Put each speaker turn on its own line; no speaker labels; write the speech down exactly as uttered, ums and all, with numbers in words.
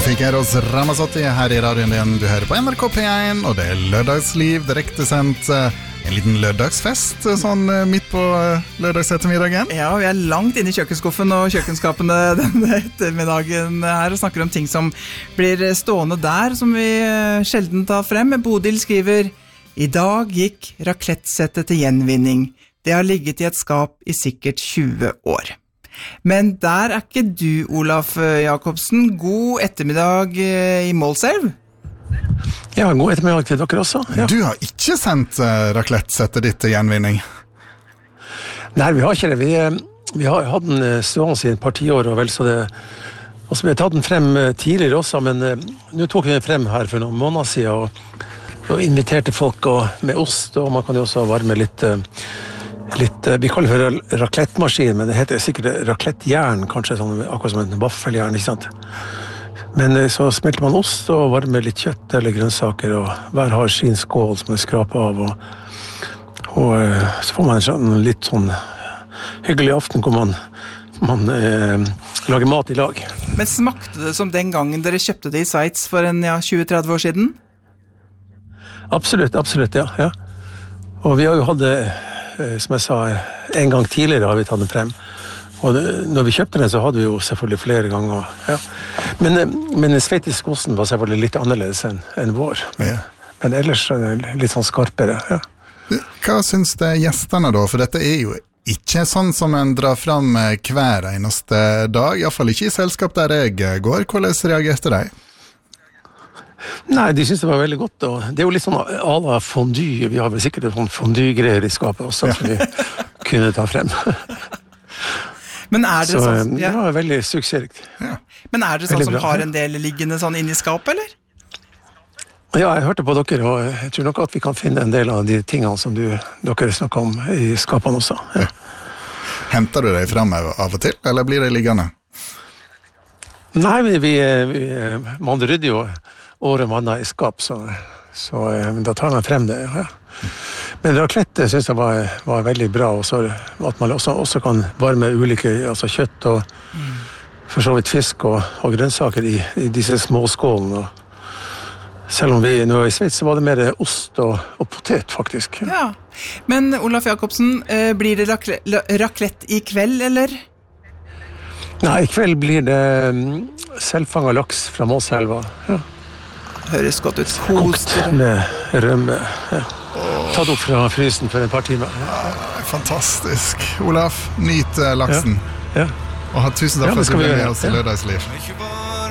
Fikeros Ramazzotti her i radioen din. Du hører på N R K P én, og det er lørdagsliv, direktesendt. En liten lørdagsfest, sånn midt på lørdagsettermiddagen.
Ja, vi er langt inne i kjøkkenskuffen og kjøkkenskapene denne ettermiddagen her, og snakker om ting som blir stående der, som vi sjelden tar frem. Bodil skriver: I dag gikk raclette-settet til gjenvinning. Det har ligget i et skap i sikkert tjue år. Men der er ikke du, Olaf Jacobsen. God ettermiddag i Målselv.
Ja, god ettermiddag til dere også. Ja.
Du har ikke sendt raclette-settet ditt til gjenvinning?
Nei, vi har ikke det. Vi, vi har hatt den stående i et par tiår, og vel så det... Og så vi har tatt den frem tidligere også, men uh, nå tok vi den frem her for noen måneder siden, og, og inviterte folk og, med ost, og man kan jo også varme litt... Uh, Litt, vi kaller det for raclette-maskin, men det heter sikkert raclette-jern, kanskje sånn, akkurat som en vaffeljern, ikke sant? Men så smelter man ost og varmer litt kjøtt eller grønnsaker, og hver har sin skål som man skraper av, og, og så får man en sånn, litt sånn hyggelig aften hvor man, man eh, lager mat i lag.
Men smakte det som den gangen dere kjøpte det i Sveits for en ja, tjue til tretti år siden?
Absolutt, absolutt, ja. ja. Og vi har jo hatt det, som jeg sa, en gang tidligere har vi tatt den frem. Og det, når vi kjøpte den, så hadde vi jo selvfølgelig flere ganger. Ja. Men, men sveitisk osten var selvfølgelig litt annerledes enn, enn vår. Ja. Men ellers litt sånn skarpere. Ja.
Hva synes det gjestene da? For dette er jo ikke sånn som en drar fram hver eneste dag, i hvert fall ikke i selskap der jeg går. Hvordan reagerte de?
Nei, de synes det var veldig godt, og det er jo litt sånn à la fondue. Vi har vel sikkert en sånn fondue-greier i skapet også, som vi kunne ta frem.
Men er det
så,
sånn? Ja.
Ja, veldig suksessrikt.
Ja. Men er det sånn
veldig
som
bra.
har en del liggende sånn inne i skapet, eller?
Ja, jeg hørte på dere, og jeg tror nok at vi kan finne en del av de tingene som du, dere snakker om i skapene også. Ja.
Henter du deg frem av og til, eller blir de liggende?
Nei, vi, vi, vi man rydder jo året mannet i skap, så, så da tar man frem det. Ja. Men raclette synes jeg var, var veldig bra, og så at man også, også kan varme ulike, altså kjøtt og mm. for så vidt fisk og, og grønnsaker i, i disse små skålene. Selv om vi nå er i Sveits, så var det mer ost og, og potet, faktisk.
Ja, men Olaf Jacobsen, eh, blir det raclette i kveld, eller?
Nei, i kveld blir det selvfanget laks fra Målselva. Ja.
Høres godt ut.
Kokt med rømme. Ja. Tatt opp fra frysen for en par timer. Ja.
Fantastisk. Olaf, nyt laksen.
Ja. Ja.
Og tusen takk
ja,
for at du ble med
gjøre.
oss i Lørdagsliv.